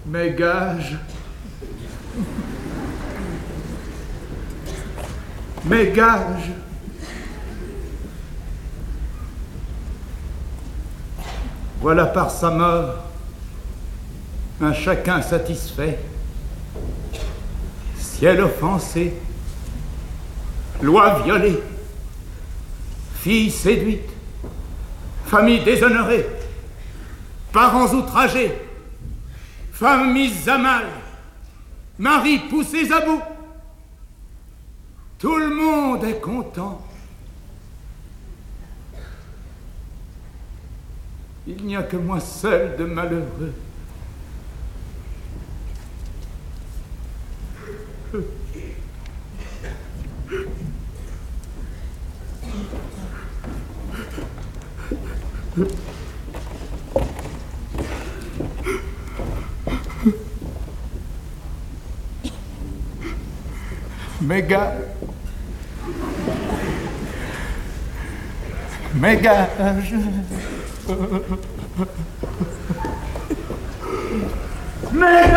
Mes gages. Mes gages. Voilà par sa mort un chacun satisfait. Ciel offensé, loi violée, fille séduite, famille déshonorée, parents outragés, femmes mises à mal, maris poussés à bout. Tout le monde est content. Il n'y a que moi seul de malheureux. Mes gages. Mes gages. Mes